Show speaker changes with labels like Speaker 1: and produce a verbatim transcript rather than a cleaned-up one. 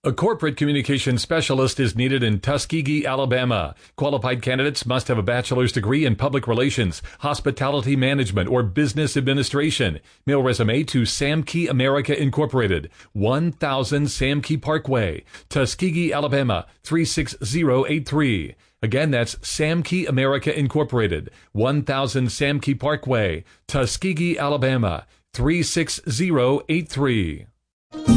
Speaker 1: A corporate communications specialist is needed in Tuskegee, Alabama. Qualified candidates must have a bachelor's degree in public relations, hospitality management, or business administration. Mail resume to Samkey America Incorporated, one thousand Samkey Parkway, Tuskegee, Alabama, three six zero eight three. Again, that's Samkey America Incorporated, one thousand Samkey Parkway, Tuskegee, Alabama, three six zero eight three.